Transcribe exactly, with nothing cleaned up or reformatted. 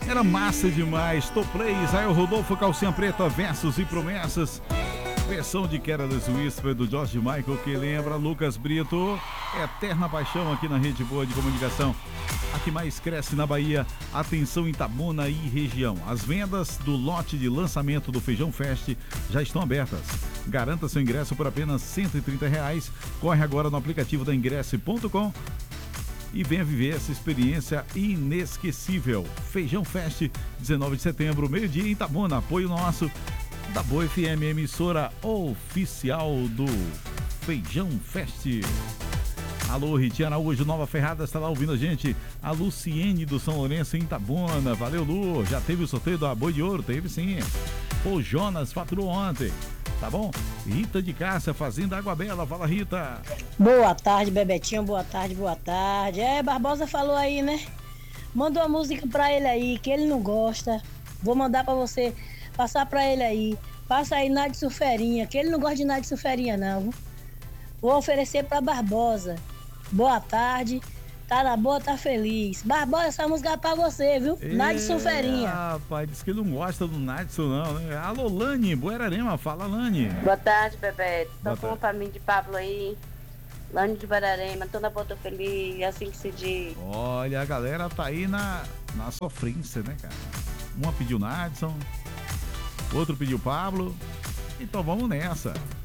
Era massa demais. Top Plays, aí o Rodolfo Calcinha Preta, Versos e Promessas. Versão de Careless Whisper do George Michael, que lembra Lucas Brito. Eterna paixão aqui na Rede Boa de Comunicação. A que mais cresce na Bahia. Atenção Itabuna e região. As vendas do lote de lançamento do Feijão Fest já estão abertas. Garanta seu ingresso por apenas cento e trinta reais. Corre agora no aplicativo da ingresse ponto com e venha viver essa experiência inesquecível. Feijão Fest, dezenove de setembro, meio-dia em Itabuna. Apoio nosso da Boa F M, emissora oficial do Feijão Fest. Alô, Ritiana Araújo, Nova Ferrada, está lá ouvindo a gente. A Luciene do São Lourenço em Itabuna. Valeu, Lu. Já teve o sorteio da Boi de Ouro? Teve sim. O Jonas faturou ontem. Tá bom? Rita de Cássia, Fazenda Água Bela. Fala, Rita. Boa tarde, Bebetinho. Boa tarde, boa tarde. É, Barbosa falou aí, né? Manda uma música pra ele aí, que ele não gosta. Vou mandar pra você passar pra ele aí. Passa aí Nádia Sulferinha, que ele não gosta de Nádia Sulferinha, não. Vou oferecer pra Barbosa. Boa tarde. Tá na boa, tá feliz. Barbosa, essa música é pra você, viu? É, Nádia Sulferinha. Rapaz, disse que ele não gosta do Nadson, não, né? Alô, Lani, Buerarema, fala, Lani. Boa tarde, Bebeto. Boa Tô com tarde. pra mim de Pablo aí. Lani de Buerarema, tô na boa, tô feliz, é assim que se diz. Olha, a galera tá aí na, na sofrência, né, cara? Uma pediu Nadson, outro pediu Pablo. Então vamos nessa.